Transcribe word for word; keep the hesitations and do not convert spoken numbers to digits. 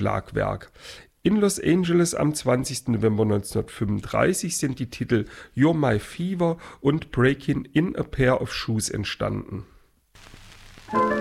Schlagwerk. In Los Angeles am zwanzigsten November neunzehnhundertfünfunddreißig sind die Titel You're My Fever und Breaking in a Pair of Shoes entstanden.